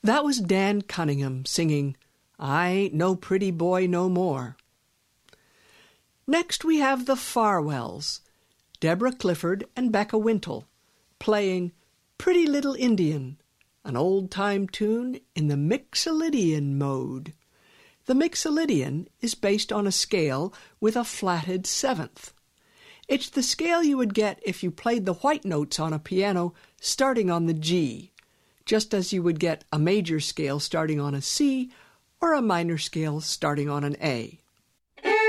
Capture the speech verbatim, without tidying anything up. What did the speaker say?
That was Dan Cunningham singing, I Ain't No Pretty Boy No More. Next we have the Farwells, Deborah Clifford and Becca Wintle, playing Pretty Little Indian, an old-time tune in the Mixolydian mode. The Mixolydian is based on a scale with a flatted seventh. It's the scale you would get if you played the white notes on a piano starting on the G, just as you would get a major scale starting on a C or a minor scale starting on an A.